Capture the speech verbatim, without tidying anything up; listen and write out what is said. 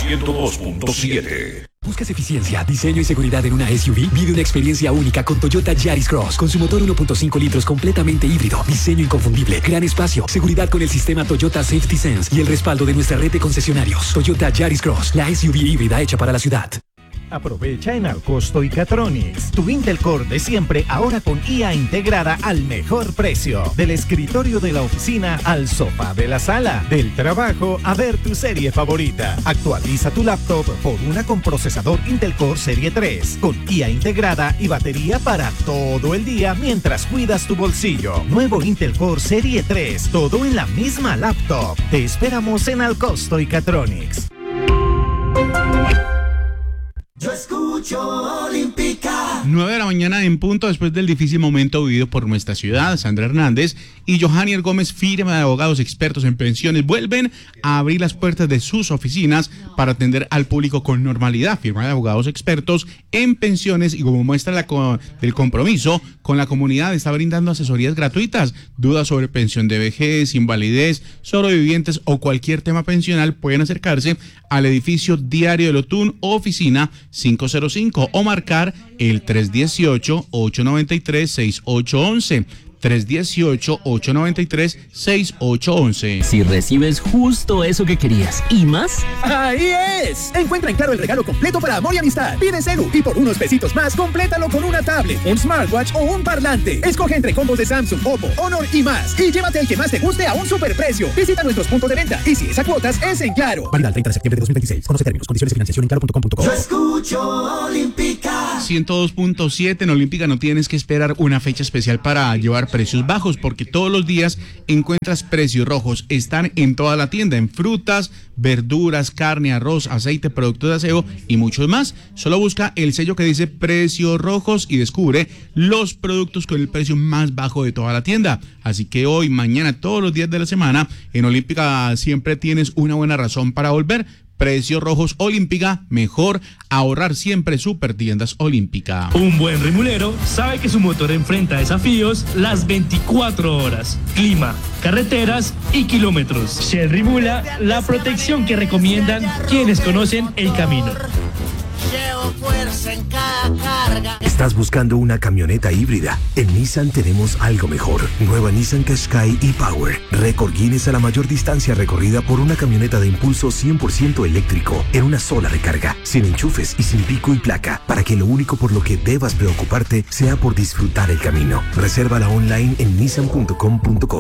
ciento dos punto siete. ¿Buscas eficiencia, diseño y seguridad en una S U V? Vive una experiencia única con Toyota Yaris Cross. Con su motor uno punto cinco litros completamente híbrido, diseño inconfundible, gran espacio, seguridad con el sistema Toyota Safety Sense y el respaldo de nuestra red de concesionarios. Toyota Yaris Cross, la S U V híbrida hecha para la ciudad. Aprovecha en Alcosto y Catronics tu Intel Core de siempre, ahora con I A integrada al mejor precio. Del escritorio de la oficina al sofá de la sala, del trabajo a ver tu serie favorita. Actualiza tu laptop por una con procesador Intel Core Serie tres, con I A integrada y batería para todo el día mientras cuidas tu bolsillo. Nuevo Intel Core Serie tres, todo en la misma laptop. Te esperamos en Alcosto y Catronics. Yo escucho Olímpica. nueve de la mañana en punto, después del difícil momento vivido por nuestra ciudad. Sandra Hernández y Johanier Gómez, firma de abogados expertos en pensiones, vuelven a abrir las puertas de sus oficinas para atender al público con normalidad. Firma de abogados expertos en pensiones, y como muestra la co- del compromiso con la comunidad, está brindando asesorías gratuitas. Dudas sobre pensión de vejez, invalidez, sobrevivientes o cualquier tema pensional, pueden acercarse al edificio Diario del Otún, oficina cinco cero cinco, o marcar el tres uno ocho, ocho nueve tres, seis ocho uno uno. tres uno ocho, ocho nueve tres, seis ocho uno uno. Si recibes justo eso que querías y más, ¡ahí es! Encuentra en Claro el regalo completo para amor y amistad. Pide Celu y por unos pesitos más, complétalo con una tablet, un smartwatch o un parlante. Escoge entre combos de Samsung, Oppo, Honor y más. Y llévate el que más te guste a un superprecio. Visita nuestros puntos de venta y si es a cuotas, es en Claro. Válida el treinta de septiembre de dos mil veintiséis. Conoce términos, condiciones y financiación en claro punto com punto co. Yo escucho Olímpica. ciento dos punto siete. En Olímpica no tienes que esperar una fecha especial para llevar precios bajos, porque todos los días encuentras precios rojos. Están en toda la tienda, en frutas, verduras, carne, arroz, aceite, productos de aseo y muchos más. Solo busca el sello que dice precios rojos y descubre los productos con el precio más bajo de toda la tienda. Así que hoy, mañana, todos los días de la semana, en Olímpica siempre tienes una buena razón para volver. Precios rojos Olímpica, mejor ahorrar siempre. Super Tiendas Olímpica. Un buen rimulero sabe que su motor enfrenta desafíos las veinticuatro horas. Clima, carreteras y kilómetros. Shell Rimula, la protección que recomiendan quienes conocen el camino. Llevo fuerza en cada carga. ¿Estás buscando una camioneta híbrida? En Nissan tenemos algo mejor. Nueva Nissan Qashqai e-Power. Récord Guinness a la mayor distancia recorrida por una camioneta de impulso cien por ciento eléctrico en una sola recarga, sin enchufes y sin pico y placa, para que lo único por lo que debas preocuparte sea por disfrutar el camino. Resérvala online en nissan punto com punto co.